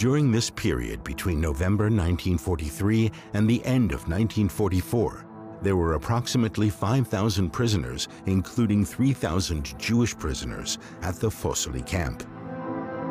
During this period between November 1943 and the end of 1944, there were approximately 5,000 prisoners, including 3,000 Jewish prisoners, at the Fossili camp.